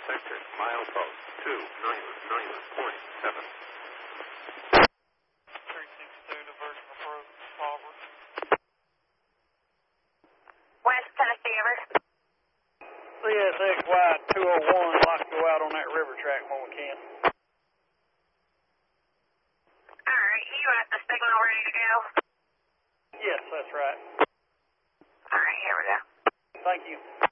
sector, milepost 299.7. 362, diversion approach, Auburn. West Tennessee, over. CSXY 201, like to go out on that river track when we can. Alright, you got the signal ready to go? Yes, that's right. Alright, here we go. Thank you.